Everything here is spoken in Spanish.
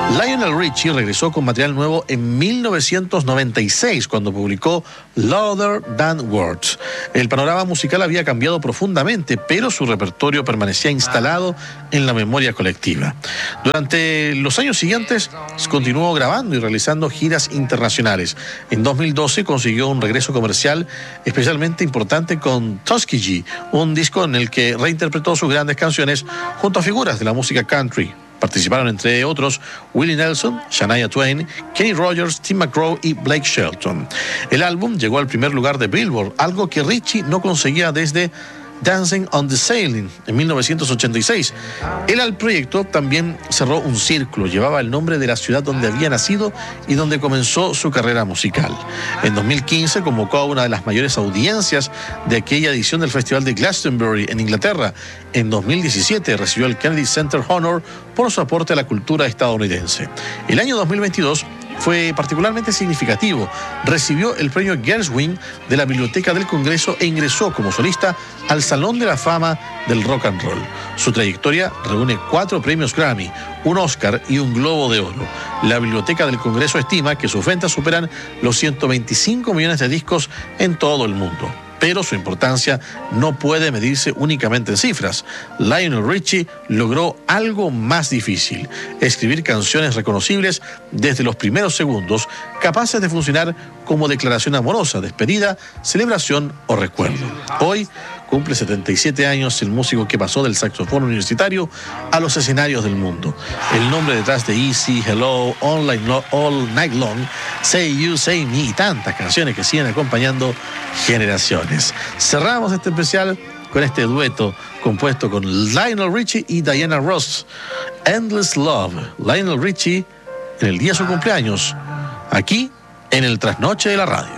Lionel Richie regresó con material nuevo en 1996 cuando publicó Louder Than Words. El panorama musical había cambiado profundamente, pero su repertorio permanecía instalado en la memoria colectiva. Durante los años siguientes continuó grabando y realizando giras internacionales. En 2012 consiguió un regreso comercial especialmente importante con Tuskegee, un disco en el que reinterpretó sus grandes canciones junto a figuras de la música country. Participaron entre otros Willie Nelson, Shania Twain, Kenny Rogers, Tim McGraw y Blake Shelton. El álbum llegó al primer lugar de Billboard, algo que Richie no conseguía desde Dancing on the Ceiling en 1986. El proyecto también cerró un círculo, llevaba el nombre de la ciudad donde había nacido y donde comenzó su carrera musical. En 2015 convocó a una de las mayores audiencias de aquella edición del Festival de Glastonbury en Inglaterra. En 2017 recibió el Kennedy Center Honor por su aporte a la cultura estadounidense. El año 2022 fue particularmente significativo. Recibió el premio Gershwin de la Biblioteca del Congreso e ingresó como solista al Salón de la Fama del Rock and Roll. Su trayectoria reúne 4 premios Grammy, un Oscar y un Globo de Oro. La Biblioteca del Congreso estima que sus ventas superan los 125 millones de discos en todo el mundo. Pero su importancia no puede medirse únicamente en cifras. Lionel Richie logró algo más difícil: escribir canciones reconocibles desde los primeros segundos, capaces de funcionar como declaración amorosa, despedida, celebración o recuerdo. Hoy cumple 77 años el músico que pasó del saxofón universitario a los escenarios del mundo. El nombre detrás de Easy, Hello, All Night Long, Say You, Say Me y tantas canciones que siguen acompañando generaciones. Cerramos este especial con este dueto compuesto con Lionel Richie y Diana Ross, Endless Love. Lionel Richie en el día de su cumpleaños, aquí en el Trasnoche de la Radio.